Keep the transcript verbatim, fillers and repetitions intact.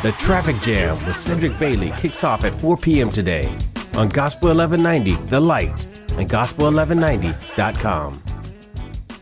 The Traffic Jam with Cedric Bailey kicks off at four p.m. today on Gospel eleven ninety, The Light, and gospel eleven ninety dot com.